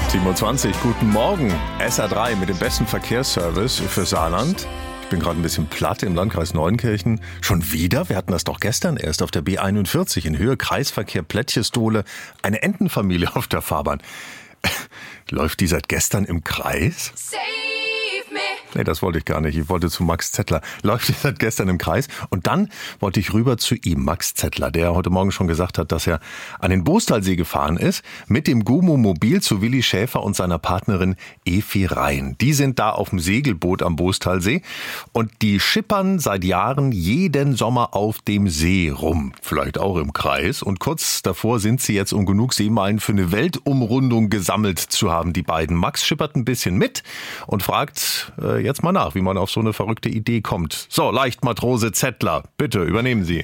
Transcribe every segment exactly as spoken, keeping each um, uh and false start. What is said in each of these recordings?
sieben Uhr zwanzig, guten Morgen. S R drei mit dem besten Verkehrsservice für Saarland. Ich bin gerade ein bisschen platt im Landkreis Neunkirchen. Schon wieder? Wir hatten das doch gestern erst auf der B einundvierzig in Höhe Kreisverkehr Plätschestole. Eine Entenfamilie auf der Fahrbahn. Läuft die seit gestern im Kreis? Nee, das wollte ich gar nicht. Ich wollte zu Max Zettler. Läuft jetzt seit gestern im Kreis. Und dann wollte ich rüber zu ihm, Max Zettler, der heute Morgen schon gesagt hat, dass er an den Bostalsee gefahren ist, mit dem Gumo-Mobil zu Willi Schäfer und seiner Partnerin Efi Rhein. Die sind da auf dem Segelboot am Bostalsee und die schippern seit Jahren jeden Sommer auf dem See rum. Vielleicht auch im Kreis. Und kurz davor sind sie jetzt, um genug Seemeilen für eine Weltumrundung gesammelt zu haben, die beiden. Max schippert ein bisschen mit und fragt äh, jetzt mal nach, wie man auf so eine verrückte Idee kommt. So, Leichtmatrose Zettler, bitte übernehmen Sie.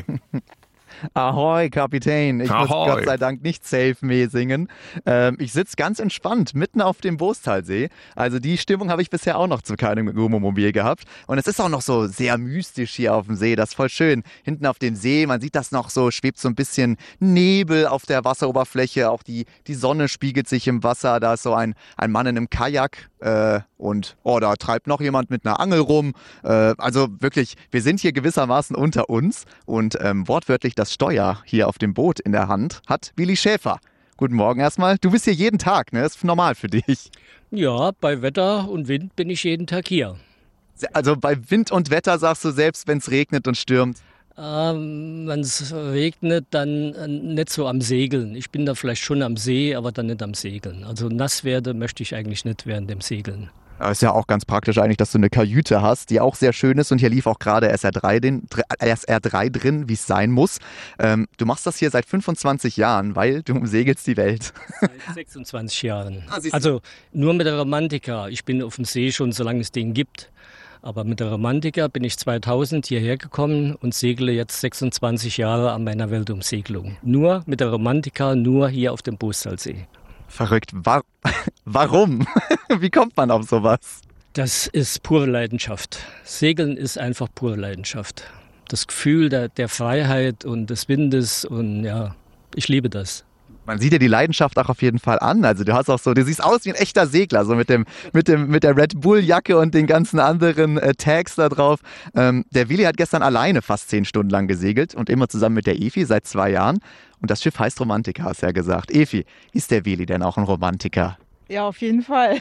Ahoi, Kapitän. Ich Ahoi. muss Gott sei Dank nicht Save Me singen. Ähm, ich sitze ganz entspannt mitten auf dem Bostalsee. Also die Stimmung habe ich bisher auch noch zu keinem Gumo-Mobil gehabt. Und es ist auch noch so sehr mystisch hier auf dem See. Das ist voll schön. Hinten auf dem See, man sieht das noch so, schwebt so ein bisschen Nebel auf der Wasseroberfläche. Auch die, die Sonne spiegelt sich im Wasser. Da ist so ein, ein Mann in einem Kajak. Äh, und oh, da treibt noch jemand mit einer Angel rum. Äh, also wirklich, wir sind hier gewissermaßen unter uns. Und ähm, wortwörtlich das Steuer hier auf dem Boot in der Hand hat Willi Schäfer. Guten Morgen erstmal. Du bist hier jeden Tag, ne? Das ist normal für dich. Ja, bei Wetter und Wind bin ich jeden Tag hier. Also bei Wind und Wetter sagst du selbst, wenn es regnet und stürmt. Ähm, wenn es regnet, dann äh, nicht so am Segeln. Ich bin da vielleicht schon am See, aber dann nicht am Segeln. Also nass werde möchte ich eigentlich nicht während dem Segeln. Ja, ist ja auch ganz praktisch eigentlich, dass du eine Kajüte hast, die auch sehr schön ist. Und hier lief auch gerade S R drei, den, S R drei drin, wie es sein muss. Ähm, du machst das hier seit fünfundzwanzig Jahren, weil du umsegelst die Welt. Seit sechsundzwanzig Jahren. Ah, Also nur mit der Romantika. Ich bin auf dem See schon, solange es den gibt. Aber mit der Romantika bin ich zweitausend hierher gekommen und segle jetzt sechsundzwanzig Jahre an meiner Weltumsegelung. Nur mit der Romantika, nur hier auf dem Bostalsee. Verrückt. War, warum? Wie kommt man auf sowas? Das ist pure Leidenschaft. Segeln ist einfach pure Leidenschaft. Das Gefühl der, der Freiheit und des Windes und ja, ich liebe das. Man sieht dir die Leidenschaft auch auf jeden Fall an. Also du hast auch so, du siehst aus wie ein echter Segler, so mit dem, mit dem, mit der Red Bull Jacke und den ganzen anderen äh, Tags da drauf. Ähm, der Willi hat gestern alleine fast zehn Stunden lang gesegelt und immer zusammen mit der Efi seit zwei Jahren. Und das Schiff heißt Romantika, hast du ja gesagt. Efi, ist der Willi denn auch ein Romantiker? Ja, auf jeden Fall.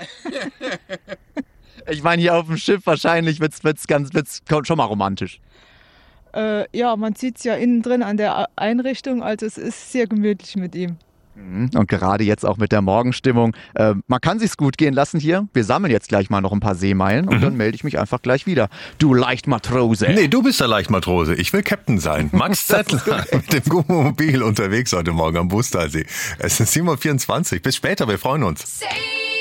Ich meine, hier auf dem Schiff wahrscheinlich wird's, wird's ganz, wird's schon mal romantisch. Äh, ja, man sieht es ja innen drin an der Einrichtung, also es ist sehr gemütlich mit ihm. Und gerade jetzt auch mit der Morgenstimmung. Äh, man kann sich's gut gehen lassen hier. Wir sammeln jetzt gleich mal noch ein paar Seemeilen und mhm. dann melde ich mich einfach gleich wieder. Du Leichtmatrose. Nee, du bist der Leichtmatrose. Ich will Captain sein. Max Zettler mit dem Gumo-Mobil unterwegs heute Morgen am Bostalsee. Es ist sieben Uhr vierundzwanzig. Bis später, wir freuen uns.